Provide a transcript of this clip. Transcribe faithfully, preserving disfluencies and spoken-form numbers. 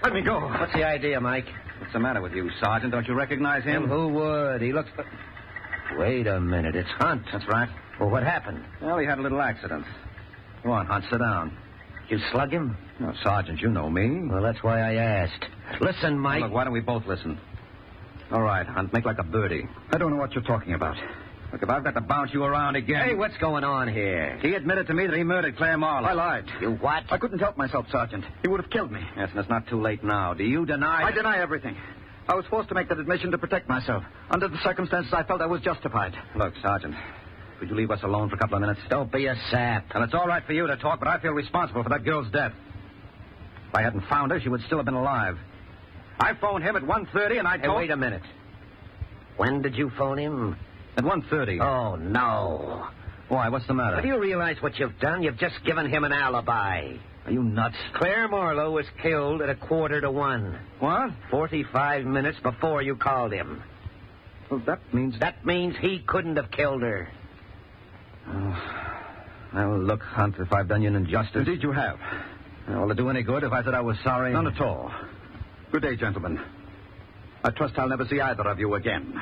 Let me go. What's the idea, Mike? What's the matter with you, Sergeant? Don't you recognize him? Him? Who would? He looks... Wait a minute. It's Hunt. That's right. Well, what happened? Well, he had a little accident. Come on, Hunt, sit down. You slug him? No, Sergeant, you know me. Well, that's why I asked. Listen, Mike. Look, why don't we both listen? All right, Hunt, make like a birdie. I don't know what you're talking about. Look, if I've got to bounce you around again... Hey, what's going on here? He admitted to me that he murdered Claire Marlowe. I lied. You what? I couldn't help myself, Sergeant. He would have killed me. Yes, and it's not too late now. Do you deny... I deny everything. I was forced to make that admission to protect myself. Under the circumstances, I felt I was justified. Look, Sergeant, could you leave us alone for a couple of minutes? Don't be a sap. And it's all right for you to talk, but I feel responsible for that girl's death. If I hadn't found her, she would still have been alive. I phoned him at one thirty, and I Hey, told... wait a minute. When did you phone him? At one thirty. Oh, no. Why, what's the matter? Do you realize what you've done? You've just given him an alibi. Are you nuts? Claire Marlowe was killed at a quarter to one. What? Forty-five minutes before you called him. Well, that means... That means he couldn't have killed her. Oh. Well, look, Hunt, if I've done you an injustice... Indeed you have. Well, will it do any good if I said I was sorry? None at all. Good day, gentlemen. I trust I'll never see either of you again.